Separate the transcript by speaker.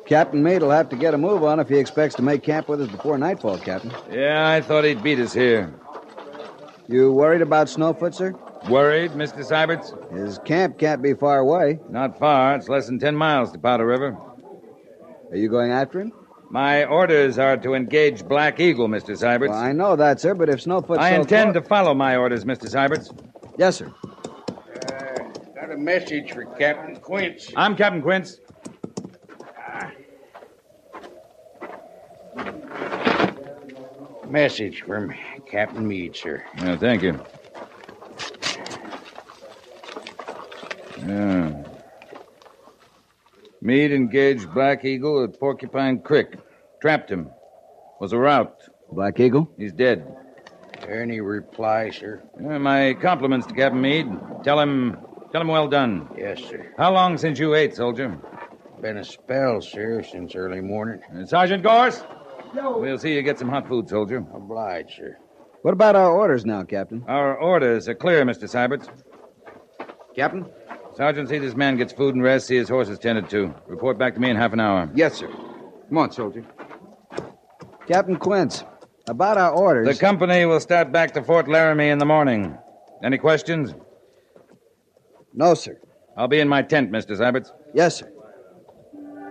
Speaker 1: Captain Meade will have to get a move on if he expects to make camp with us before nightfall, Captain.
Speaker 2: Yeah, I thought he'd beat us here.
Speaker 1: You worried about Snowfoot, sir?
Speaker 2: Worried, Mr. Syberts?
Speaker 1: His camp can't be far away.
Speaker 2: Not far. It's less than 10 miles to Powder River.
Speaker 1: Are you going after him?
Speaker 2: My orders are to engage Black Eagle, Mr. Syberts.
Speaker 1: Well, I know that, sir, but if Snowfoot's
Speaker 2: I intend to follow my orders, Mr. Syberts.
Speaker 1: Yes, sir.
Speaker 3: Got a message for Captain Quince.
Speaker 2: I'm Captain Quince.
Speaker 3: Message from Captain Meade, sir.
Speaker 2: Yeah, thank you. Yeah. Meade engaged Black Eagle at Porcupine Creek. Trapped him. Was a rout.
Speaker 1: Black Eagle?
Speaker 2: He's dead.
Speaker 3: Any reply, sir?
Speaker 2: My compliments to Captain Meade. Tell him well done.
Speaker 3: Yes, sir.
Speaker 2: How long since you ate, soldier?
Speaker 3: Been a spell, sir, since early morning.
Speaker 2: Sergeant Gorse? We'll see you get some hot food, soldier.
Speaker 3: Obliged, sir.
Speaker 1: What about our orders now, Captain?
Speaker 2: Our orders are clear, Mr. Syberts.
Speaker 1: Captain?
Speaker 2: Sergeant, see this man gets food and rest, see his horses tended to. Report back to me in half an hour.
Speaker 4: Yes, sir. Come on, soldier.
Speaker 1: Captain Quince, about our orders...
Speaker 2: The company will start back to Fort Laramie in the morning. Any questions?
Speaker 1: No, sir.
Speaker 2: I'll be in my tent, Mr. Syberts.
Speaker 1: Yes, sir.